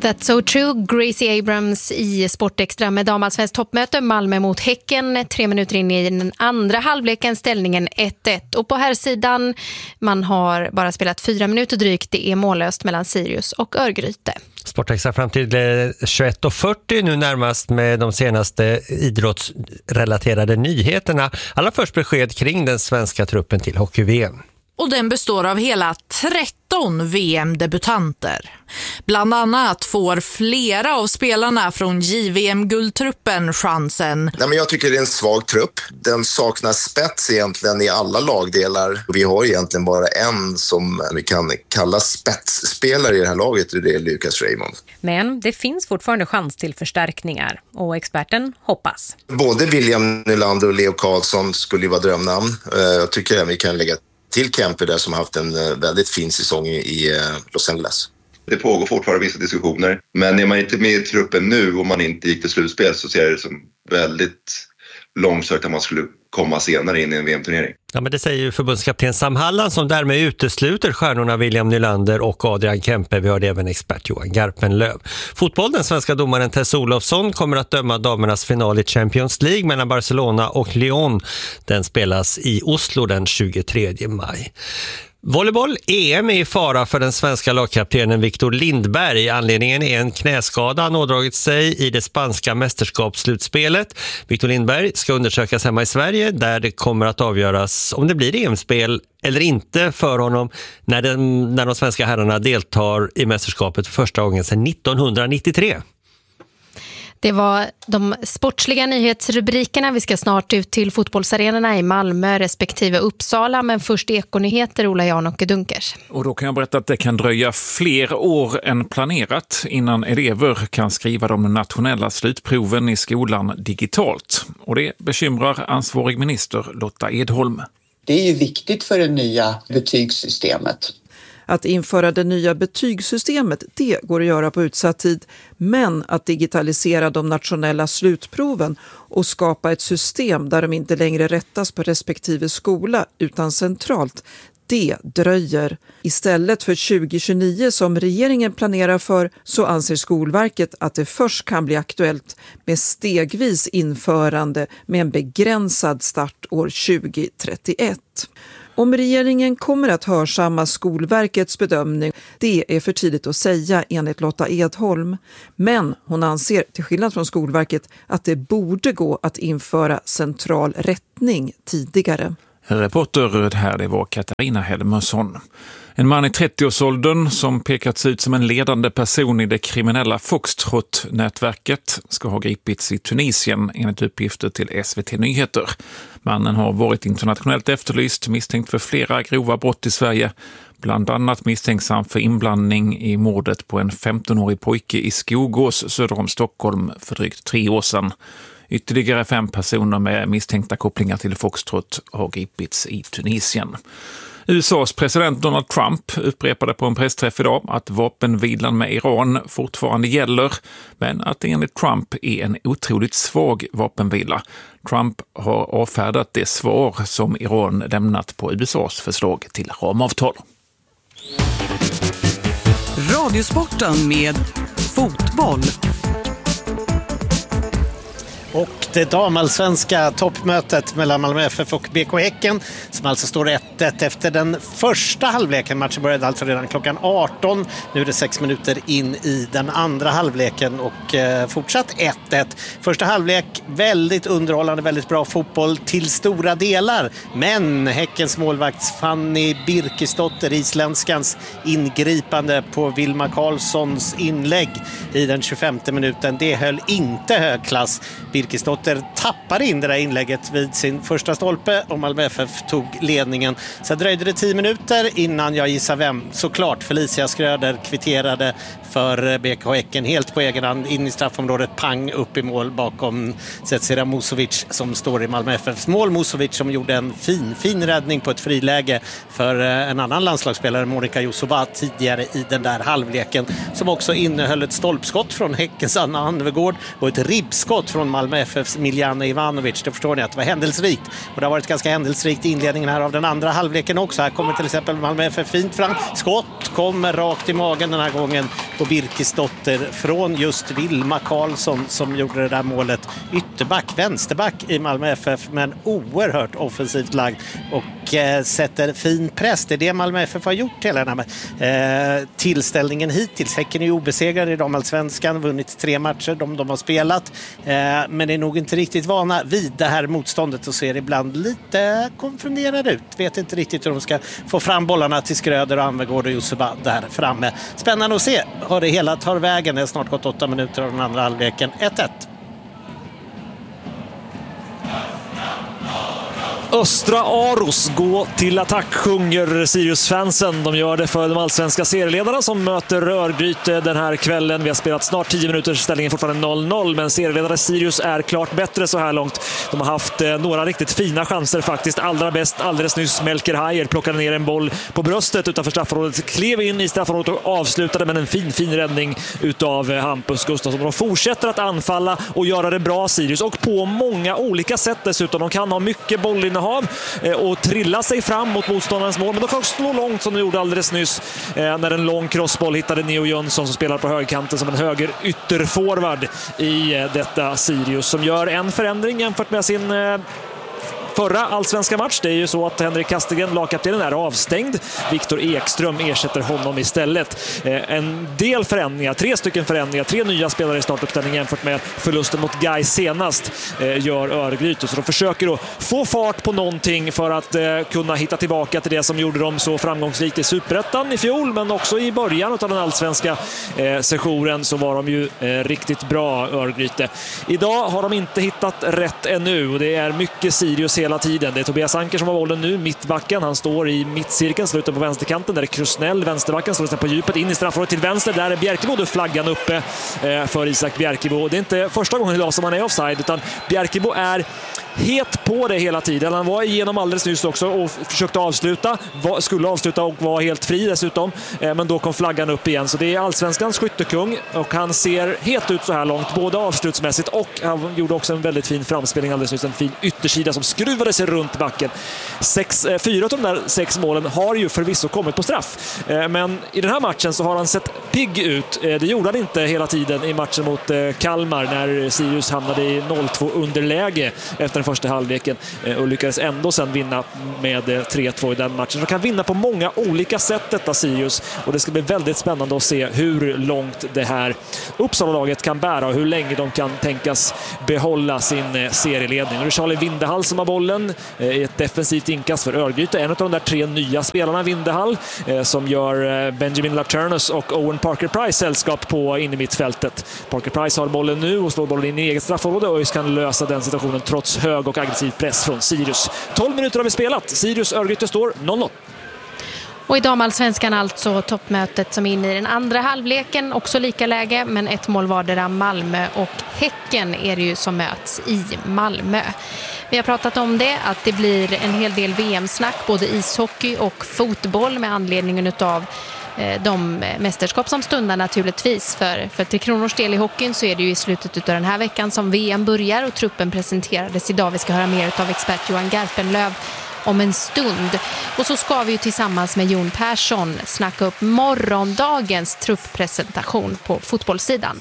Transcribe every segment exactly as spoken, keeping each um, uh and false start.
That's so true. Gracie Abrams i Sportextra med damallsvenskt toppmöte. Malmö mot Häcken. Tre minuter in i den andra halvleken, ställningen ett ett. Och på här sidan man har bara spelat fyra minuter drygt. Det är mållöst mellan Sirius och Örgryte. Sportextra fram till tjugoett och fyrtio nu närmast med de senaste idrottsrelaterade nyheterna. Alla först besked kring den svenska truppen till hockey-V M. Och den består av hela tretton V M-debutanter. Bland annat får flera av spelarna från J V M-guldtruppen chansen. Nej, men jag tycker det är en svag trupp. Den saknar spets egentligen i alla lagdelar. Vi har egentligen bara en som vi kan kalla spetsspelare i det här laget, och det är Lucas Raymond. Men det finns fortfarande chans till förstärkningar och experten hoppas. Både William Nylander och Leo Karlsson skulle ju vara drömnamn. Jag tycker att vi kan lägga till Kemper där som har haft en väldigt fin säsong i Los Angeles. Det pågår fortfarande vissa diskussioner, men är man inte med i truppen nu och man inte gick till slutspel så ser jag det som väldigt långsökt att man skulle komma senare in i en V M-turnering. Ja, men det säger ju förbundskapten Sam Halland som därmed utesluter stjärnorna William Nylander och Adrian Kempe. Vi hörde även expert Johan Garpenlöv. Fotboll, den svenska domaren Tess Olofsson kommer att döma damernas final i Champions League mellan Barcelona och Lyon. Den spelas i Oslo den tjugotredje maj. Volleyboll, E M är i fara för den svenska lagkaptenen Victor Lindberg. Anledningen är en knäskada han ådragit sig i det spanska mästerskapsslutspelet. Victor Lindberg ska undersökas hemma i Sverige där det kommer att avgöras om det blir E M-spel eller inte för honom när, den, när de svenska herrarna deltar i mästerskapet för första gången sedan nittonhundranittiotre. Det var de sportsliga nyhetsrubrikerna. Vi ska snart ut till fotbollsarenorna i Malmö respektive Uppsala. Men först ekonyheter, Ola Jan och Dunkers. Och då kan jag berätta att det kan dröja fler år än planerat innan elever kan skriva de nationella slutproven i skolan digitalt. Och det bekymrar ansvarig minister Lotta Edholm. Det är ju viktigt för det nya betygssystemet. Att införa det nya betygssystemet, det går att göra på utsatt tid. Men att digitalisera de nationella slutproven och skapa ett system där de inte längre rättas på respektive skola utan centralt, det dröjer. Istället för tjugo tjugonio som regeringen planerar för så anser Skolverket att det först kan bli aktuellt med stegvis införande med en begränsad start år tjugo trettioett. Om regeringen kommer att hörsamma Skolverkets bedömning, det är för tidigt att säga enligt Lotta Edholm. Men hon anser, till skillnad från Skolverket, att det borde gå att införa central rättning tidigare. Reporter här, det var Katarina Helmersson. En man i trettioårsåldern som pekats ut som en ledande person i det kriminella Foxtrot-nätverket ska ha gripits i Tunisien enligt uppgifter till S V T Nyheter. Mannen har varit internationellt efterlyst, misstänkt för flera grova brott i Sverige. Bland annat misstänksam för inblandning i mordet på en femtonårig pojke i Skogås söder om Stockholm för drygt tre år sedan. Ytterligare fem personer med misstänkta kopplingar till Foxtrot har gripits i Tunisien. U S A:s president Donald Trump upprepade på en pressträff idag att vapenvilan med Iran fortfarande gäller, men att det enligt Trump är en otroligt svag vapenvila. Trump har avfärdat det svar som Iran lämnat på U S A:s förslag till ramavtal. Radiosporten med fotboll. Och det damallsvenska toppmötet mellan Malmö F F och B K Häcken som alltså står ett ett efter den första halvleken. Matchen började alltså redan klockan arton. Nu är det sex minuter in i den andra halvleken och eh, fortsatt ett ett. Första halvlek väldigt underhållande, väldigt bra fotboll till stora delar. Men Häckens målvakt Fanny Birkesdotter, islänskans ingripande på Vilma Karlssons inlägg i den tjugofemte minuten, det höll inte hög klass. Birkesdotter tappade in det där inlägget vid sin första stolpe och Malmö F F tog ledningen. Sen dröjde det tio minuter innan jag gissar vem. Såklart Felicia Skröder kvitterade för B K Häcken helt på egen hand in i straffområdet, pang upp i mål bakom Zecira Musovic som står i Malmö F F:s mål. Musovic som gjorde en fin, fin räddning på ett friläge för en annan landslagsspelare, Monika Josoba, tidigare i den där halvleken, som också innehöll ett stolpskott från Häckens Anna Anvegård och ett ribbskott från Malmö F F:s Miljana Ivanovic. Det förstår ni att det var händelserikt. Och det har varit ganska händelserikt i inledningen här av den andra halvleken också. Här kommer till exempel Malmö F F fint fram. Skott kommer rakt i magen den här gången och Birkesdotter från just Vilma Karlsson som gjorde det där målet. Ytterback, vänsterback i Malmö F F, men oerhört offensivt lagd och eh, sätter fin press. Det är det Malmö F F har gjort hela den här eh, tillställningen hittills. Häcken är obesegrade i damallsvenskan, vunnit tre matcher de, de har spelat, eh, men är nog inte riktigt vana vid det här motståndet och ser ibland lite konfunderade ut. Vet inte riktigt hur de ska få fram bollarna till Skröder och Anvegård och Joseba där framme. Spännande att se har det hela tar vägen. Det har snart gått åtta minuter av den andra halvleken. ett ett. Östra Aros gå till attack, sjunger Sirius-fansen. De gör det för de allsvenska serieledarna som möter Örgryte den här kvällen. Vi har spelat snart tio minuter, ställningen fortfarande noll noll, men serieledare Sirius är klart bättre så här långt. De har haft eh, några riktigt fina chanser faktiskt. Allra bäst alldeles nyss Melker Hajer plockade ner en boll på bröstet utanför straffområdet, klev in i straffområdet och avslutade med en fin fin räddning utav eh, Hampus Gustafsson. De fortsätter att anfalla och göra det bra Sirius, och på många olika sätt dessutom. De kan ha mycket bollinnehav och trilla sig fram mot motståndarens mål, men de kan också slå långt som de gjorde alldeles nyss när en lång crossboll hittade Neo Jönsson som spelar på högerkanten som en höger ytterforward i detta Sirius, som gör en förändring jämfört med sin förra allsvenska match. Det är ju så att Henrik Kastegren, lagkaptenen, är avstängd. Viktor Ekström ersätter honom istället. En del förändringar, tre stycken förändringar, tre nya spelare i startuppställningen jämfört med förlusten mot Gais senast gör Örgryte. Så de försöker då få fart på någonting för att kunna hitta tillbaka till det som gjorde dem så framgångsrikt i Superettan i fjol, men också i början av den allsvenska sessionen så var de ju riktigt bra, Örgryte. Idag har de inte hittat rätt ännu och det är mycket Sirius hela tiden. Det är Tobias Anker som har bollen nu, mittbacken. Han står i mittcirkeln, slutar på vänsterkanten. Där är Krusnell, vänsterbacken, står på djupet in i straffområdet till vänster. Där är Bjerkebo, då flaggan uppe för Isak Bjerkebo. Det är inte första gången idag som han är offside, utan Bjerkebo är het på det hela tiden. Han var igenom alldeles nyss också och försökte avsluta, var, skulle avsluta och var helt fri dessutom, men då kom flaggan upp igen. Så det är allsvenskans skyttekung och han ser helt ut så här långt, både avslutsmässigt och han gjorde också en väldigt fin framspelning alldeles nyss, en fin yttersida som skruvade sig runt backen. Sex, fyra av de där sex målen har ju förvisso kommit på straff, men i den här matchen så har han sett pigg ut. Det gjorde han inte hela tiden i matchen mot Kalmar när Sirius hamnade i noll två underläge efter den första halvleken och lyckades ändå sen vinna med tre två i den matchen. De kan vinna på många olika sätt detta Sirius, och det ska bli väldigt spännande att se hur långt det här Uppsala-laget kan bära och hur länge de kan tänkas behålla sin serieledning. Och det är Charlie Vindehall som har bollen i ett defensivt inkast för Örgryte. En av de där tre nya spelarna, Vindehall, som gör Benjamin Laturnus och Owen Parker-Price sällskap på in i mittfältet. Parker-Price har bollen nu och slår bollen in i eget straffområde och kan lösa den situationen trots hög och aggressiv press från Sirius. tolv minuter har vi spelat. Sirius Örgryte står noll noll. Och i damallsvenskan alltså toppmötet som är inne i den andra halvleken, också lika läge, men ett mål vardera. Malmö och Häcken är det ju som möts i Malmö. Vi har pratat om det, att det blir en hel del V M-snack, både ishockey och fotboll med anledningen utav de mästerskap som stundar naturligtvis. För, för Tre Kronors del i hockeyn så är det ju i slutet av den här veckan som V M börjar och truppen presenterades idag. Vi ska höra mer av expert Johan Garpenlöv om en stund. Och så ska vi ju tillsammans med Jon Persson snacka upp morgondagens trupppresentation på fotbollssidan.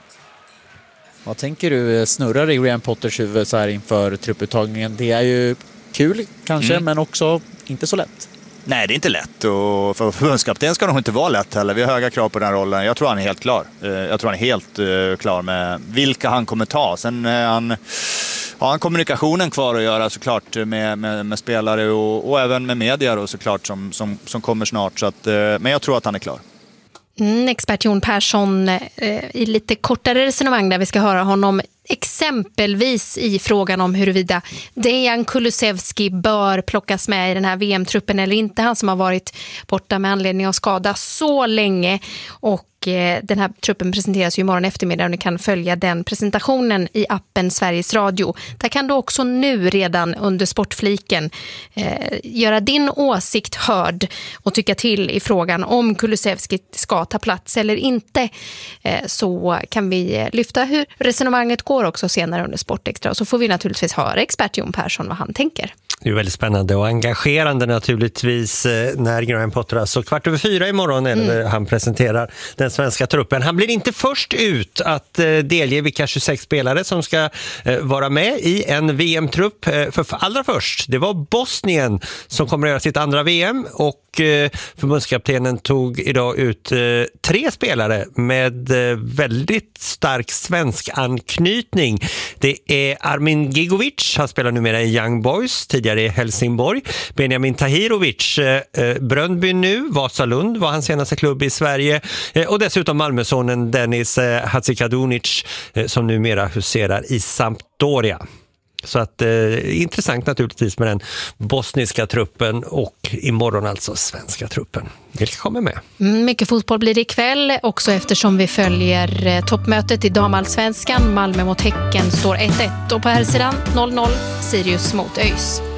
Vad tänker du snurrar i Graham Potters huvud så här inför trupputtagningen? Det är ju kul kanske, mm. men också inte så lätt. Nej, det är inte lätt, och för förbundskapten ska nog inte vara lätt heller. Vi har höga krav på den rollen. Jag tror han är helt klar. Jag tror han är helt klar med vilka han kommer ta. Sen är han, har han kommunikationen kvar att göra såklart med, med, med spelare och, och även med media då, såklart som, som, som kommer snart. Så att, men jag tror att han är klar. Mm, expert Jon Persson eh, i lite kortare resonemang där vi ska höra honom exempelvis i frågan om huruvida Dejan Kulusevski bör plockas med i den här V M-truppen eller inte. Han som har varit borta med anledning av skada så länge, och den här truppen presenteras ju imorgon eftermiddag och ni kan följa den presentationen i appen Sveriges Radio. Där kan du också nu redan under sportfliken eh, göra din åsikt hörd och tycka till i frågan om Kulusevski ska ta plats eller inte. Eh, så kan vi lyfta hur resonemanget går också senare under Sportextra, och så får vi naturligtvis höra expert Jon Persson vad han tänker. Det är väldigt spännande och engagerande naturligtvis när Graham Potter, alltså kvart över fyra imorgon mm. han presenterar den svenska truppen. Han blir inte först ut att delge vilka tjugosex spelare som ska vara med i en V M-trupp. För allra först, det var Bosnien som kommer att göra sitt andra V M och förbundskaptenen tog idag ut tre spelare med väldigt stark svensk anknytning. Det är Armin Gigovic, han spelar numera i Young Boys, tidigare i Helsingborg. Benjamin Tahirovic, Bröndby nu, Vasalund var hans senaste klubb i Sverige. Och dessutom Malmösonen Dennis Hadzikadunic som numera huserar i Sampdoria. Så att eh, intressant naturligtvis med den bosniska truppen och imorgon alltså svenska truppen. Vilka kommer med? Mycket fotboll blir det ikväll också eftersom vi följer eh, toppmötet i damallsvenskan. Malmö mot Häcken står ett ett och på här sidan noll noll Sirius mot ÖIS.